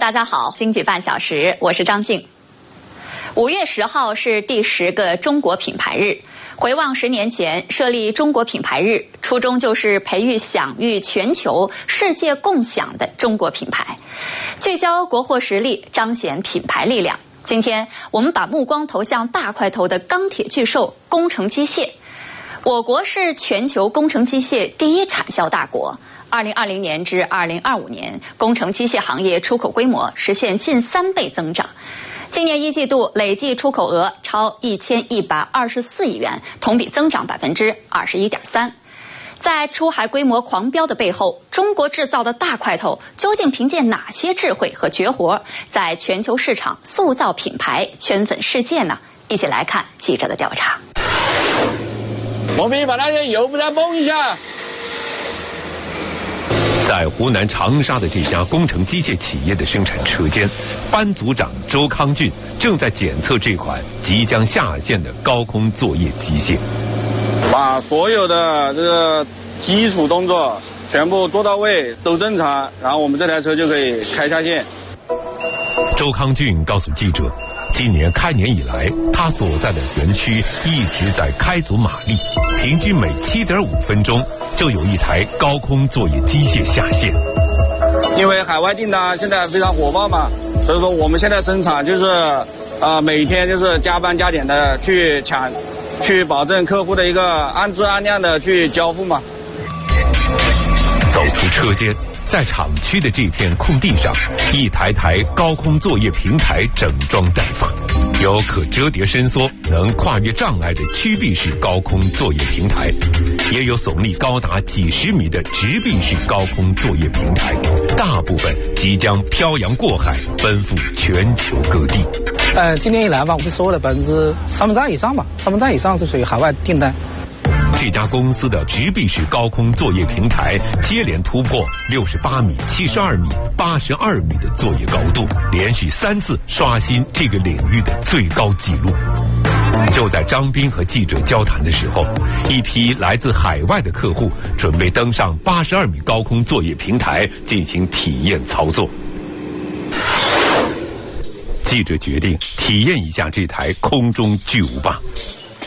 大家好，经济半小时，我是张静。5月10号是第10个中国品牌日。回望10年前设立中国品牌日，初衷就是培育享誉全球、世界共享的中国品牌，聚焦国货实力，彰显品牌力量。今天我们把目光投向大块头的钢铁巨兽工程机械。我国是全球工程机械第一产销大国。2020年至2025年，工程机械行业出口规模实现近3倍增长。今年1季度累计出口额超1124亿元，同比增长21.3%。在出海规模狂飙的背后，中国制造的大块头究竟凭借哪些智慧和绝活，在全球市场塑造品牌、圈粉世界呢？一起来看记者的调查。 我们把那些油再崩一下。 在湖南长沙的这家工程机械企业的生产车间，班组长周康俊正在检测这款即将下线的高空作业机械。 把所有的这个基础动作全部做到位，都正常，然后我们这台车就可以开下线。 周康俊告诉记者，今年开年以来，他所在的园区一直在开足马力，平均每7.5分钟就有一台高空作业机械下线。 因为海外订单现在非常火爆嘛，所以说我们现在生产就是每天就是加班加点的去抢，去保证客户的一个按质按量的去交付嘛。 走出车间，在厂区的这片空地上，一台台高空作业平台整装待发，有可折叠伸缩、能跨越障碍的曲臂式高空作业平台，也有耸立高达几十米的直臂式高空作业平台，大部分即将漂洋过海，奔赴全球各地。 今年以来吧，我们收了2/3以上吧，3/3以上是属于海外订单。 这家公司的直臂式高空作业平台接连突破68米、72米、82米的作业高度，连续3次刷新这个领域的最高纪录。就在张斌和记者交谈的时候，一批来自海外的客户准备登上82米高空作业平台进行体验操作。记者决定体验一下这台空中巨无霸。